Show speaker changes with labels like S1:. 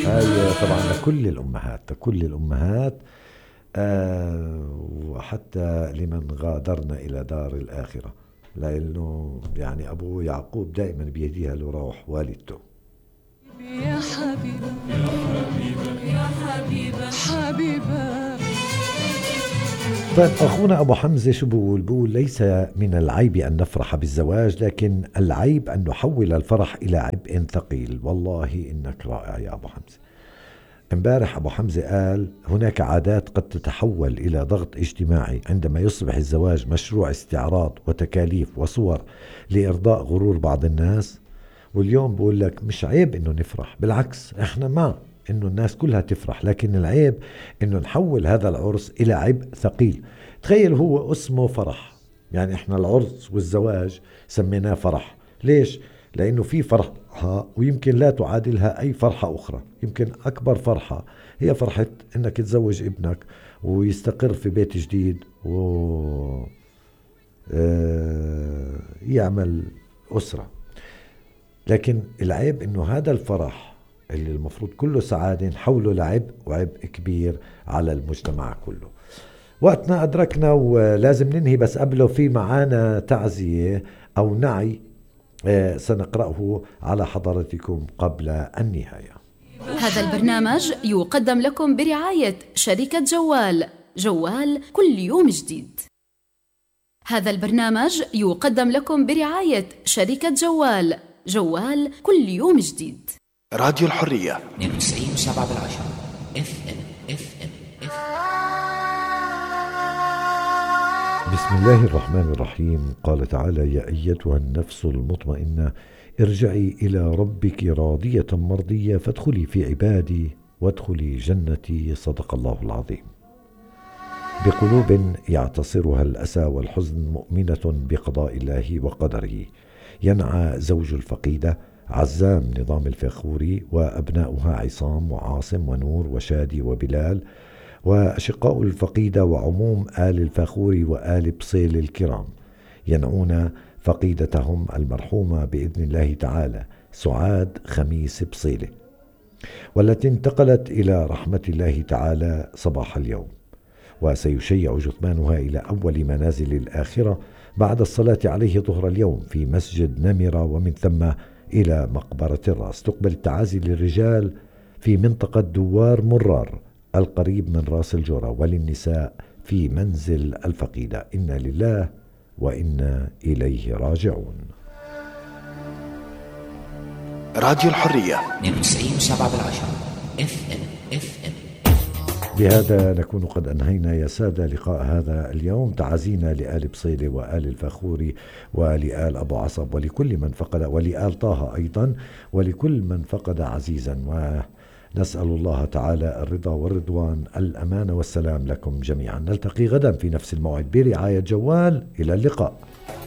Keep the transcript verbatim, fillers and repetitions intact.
S1: هاي طبعا لكل الأمهات، لكل الأمهات، آه وحتى لمن غادرنا إلى دار الآخرة، لأنه يعني أبو يعقوب دائما بيهديها لروح والدته.
S2: يا حبيبة يا حبيبة يا حبيبة حبيبة.
S1: طيب أخونا أبو حمزة شو بقول؟ بقول ليس من العيب أن نفرح بالزواج، لكن العيب أن نحول الفرح إلى عبء ثقيل. والله إنك رائع يا أبو حمزة. امبارح أبو حمزة قال هناك عادات قد تتحول إلى ضغط اجتماعي عندما يصبح الزواج مشروع استعراض وتكاليف وصور لإرضاء غرور بعض الناس. واليوم بقول لك مش عيب إنه نفرح، بالعكس إحنا مع إنه الناس كلها تفرح، لكن العيب إنه نحول هذا العرس إلى عبء ثقيل. تخيل هو اسمه فرح، يعني إحنا العرس والزواج سميناه فرح. ليش؟ لأنه في فرحة ويمكن لا تعادلها أي فرحة أخرى. يمكن أكبر فرحة هي فرحة أنك تزوج ابنك ويستقر في بيت جديد ويعمل أسرة. لكن العيب أنه هذا الفرح اللي المفروض كله سعادة نحوله لعبء، وعبء كبير على المجتمع كله. وقتنا أدركنا ولازم ننهي، بس قبله في معانا تعزية أو نعي سنقرأه على حضرتكم قبل النهاية.
S3: هذا البرنامج يقدم لكم برعاية شركة جوال، جوال كل يوم جديد. هذا البرنامج يقدم لكم برعاية شركة جوال، جوال كل يوم جديد.
S4: راديو الحرية
S5: اثنين وتسعين وسبعة بالعشرة اف ام اف ام اف.
S1: بسم الله الرحمن الرحيم. قال تعالى: يا أيتها النفس المطمئنة ارجعي إلى ربك راضية مرضية فادخلي في عبادي وادخلي جنتي. صدق الله العظيم. بقلوب يعتصرها الأسى والحزن مؤمنة بقضاء الله وقدره، ينعى زوج الفقيدة عزام نظام الفخوري وأبناؤها عصام وعاصم ونور وشادي وبلال، وأشقاء الفقيدة وعموم آل الفخوري وآل بصيل الكرام، ينعون فقيدتهم المرحومة بإذن الله تعالى سعاد خميس بصيلة، والتي انتقلت إلى رحمة الله تعالى صباح اليوم. وسيشيع جثمانها إلى أول منازل الآخرة بعد الصلاة عليه ظهر اليوم في مسجد نمرة، ومن ثم إلى مقبرة الراس. تقبل التعازي للرجال في منطقة دوار مرار القريب من راس الجرة، وللنساء في منزل الفقيدة. إنا لله وإنا إليه راجعون.
S4: راديو الحرية
S5: اثنين وتسعين وسبعة بالعشرة اف ام اف ام.
S1: بهذا نكون قد أنهينا يا سادة لقاء هذا اليوم. تعازينا لآل بصيلة وآل الفخوري ولآل أبو عصب ولكل من فقد، ولآل طه أيضا، ولكل من فقد عزيزا. ونسأل الله تعالى الرضا والرضوان، الأمان والسلام لكم جميعا. نلتقي غدا في نفس الموعد برعاية جوال. إلى اللقاء.